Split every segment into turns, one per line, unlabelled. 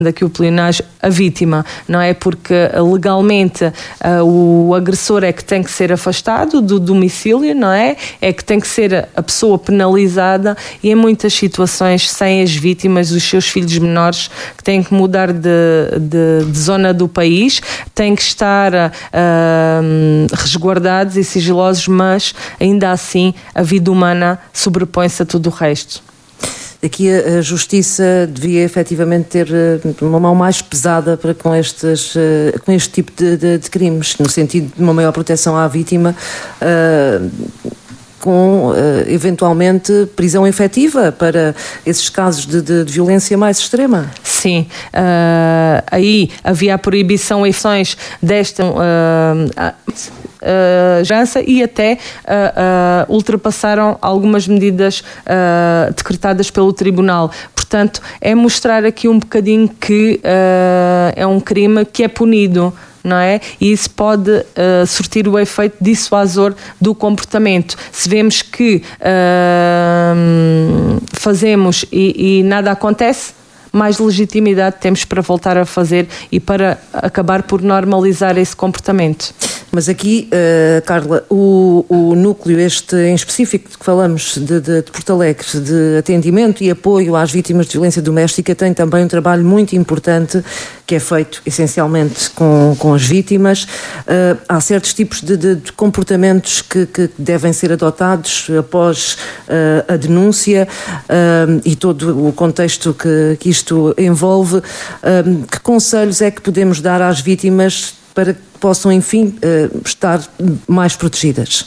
aqui o pleonasmo, a vítima, não é? Porque legalmente o agressor é que tem que ser afastado do domicílio, não é? É que tem que ser a pessoa penalizada e em muitas situações sem as vítimas, os seus filhos menores que têm que mudar de zona do país, têm que estar resguardados e sigilosos, mas ainda assim a vida humana sobrepõe-se a tudo o resto.
Aqui a Justiça devia efetivamente ter uma mão mais pesada com este tipo de crimes, no sentido de uma maior proteção à vítima, com eventualmente prisão efetiva para esses casos de violência mais extrema.
Sim, aí havia a proibição e ações desta e até ultrapassaram algumas medidas decretadas pelo Tribunal. Portanto, é mostrar aqui um bocadinho que é um crime que é punido, não é? E isso pode surtir o efeito dissuasor do comportamento. Se vemos que fazemos e nada acontece, mais legitimidade temos para voltar a fazer e para acabar por normalizar esse comportamento.
Mas aqui, Carla, o núcleo este em específico de que falamos de Porto Alegre, de atendimento e apoio às vítimas de violência doméstica, tem também um trabalho muito importante que é feito essencialmente com as vítimas. Há certos tipos de comportamentos que devem ser adotados após a denúncia e todo o contexto que isto envolve. Que conselhos é que podemos dar às vítimas para que possam, enfim, estar mais protegidas?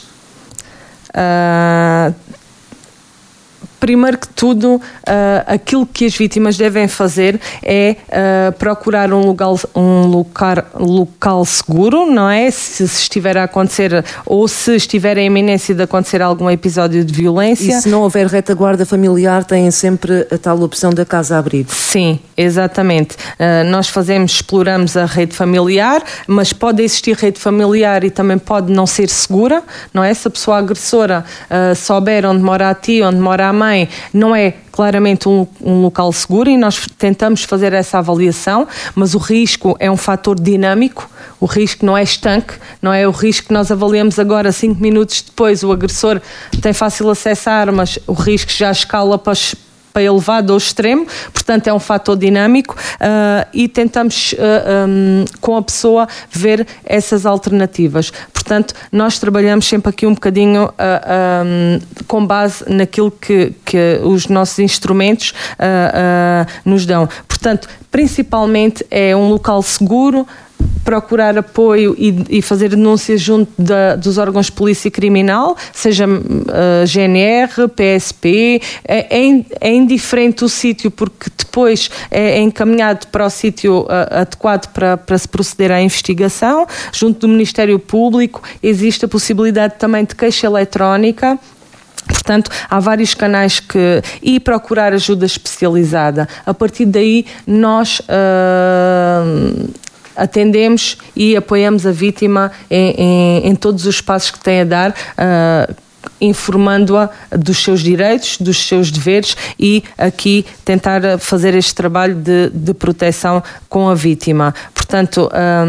Primeiro que tudo, aquilo que as vítimas devem fazer é procurar um local seguro, não é? Se estiver a acontecer ou se estiver em iminência de acontecer algum episódio de violência.
E se não houver retaguarda familiar, têm sempre a tal opção da casa-abrigo.
Sim, exatamente. Nós exploramos a rede familiar, mas pode existir rede familiar e também pode não ser segura, não é? Se a pessoa agressora souber onde mora a tia, onde mora a mãe, não é claramente um local seguro e nós tentamos fazer essa avaliação, mas o risco é um fator dinâmico, o risco não é estanque, não é o risco que nós avaliamos agora 5 minutos depois, o agressor tem fácil acesso a armas, o risco já escala para elevado ao extremo, portanto é um fator dinâmico e tentamos com a pessoa ver essas alternativas. Portanto, nós trabalhamos sempre aqui um bocadinho com base naquilo que os nossos instrumentos nos dão. Portanto, principalmente é um local seguro, procurar apoio e fazer denúncias junto dos órgãos de polícia criminal, seja GNR, PSP, é indiferente o sítio, porque depois é encaminhado para o sítio adequado para se proceder à investigação. Junto do Ministério Público existe a possibilidade também de queixa eletrónica. Portanto, há vários canais e procurar ajuda especializada. A partir daí, nós atendemos e apoiamos a vítima em todos os passos que tem a dar, informando-a dos seus direitos, dos seus deveres e aqui tentar fazer este trabalho de proteção com a vítima. Portanto,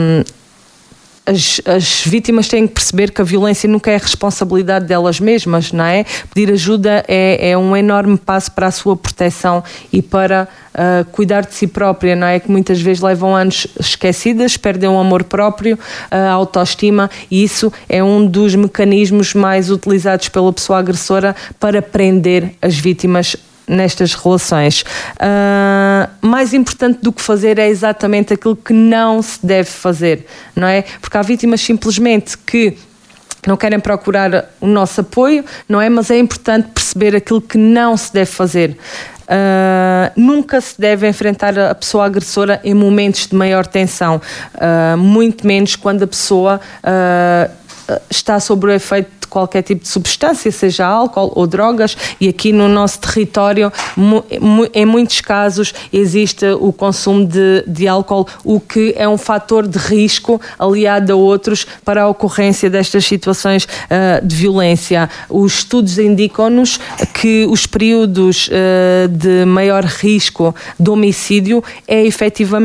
as vítimas têm que perceber que a violência nunca é responsabilidade delas mesmas, não é? Pedir ajuda é um enorme passo para a sua proteção e para cuidar de si própria, não é? Que muitas vezes levam anos esquecidas, perdem o amor próprio, a autoestima, e isso é um dos mecanismos mais utilizados pela pessoa agressora para prender as vítimas nestas relações. Mais importante do que fazer é exatamente aquilo que não se deve fazer, não é? Porque há vítimas simplesmente que não querem procurar o nosso apoio, não é? Mas é importante perceber aquilo que não se deve fazer. Nunca se deve enfrentar a pessoa agressora em momentos de maior tensão, muito menos quando a pessoa está sob o efeito de qualquer tipo de substância, seja álcool ou drogas, e aqui no nosso território, em muitos casos, existe o consumo de álcool, o que é um fator de risco aliado a outros para a ocorrência destas situações de violência. Os estudos indicam-nos que os períodos de maior risco de homicídio é efetivamente